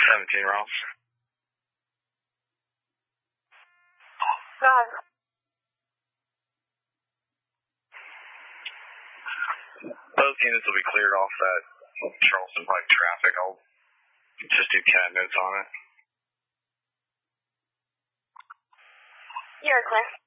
17 Ross. Go ahead. Both units will be cleared off that Charleston Pike traffic. I'll just do cat notes on it. You're clear.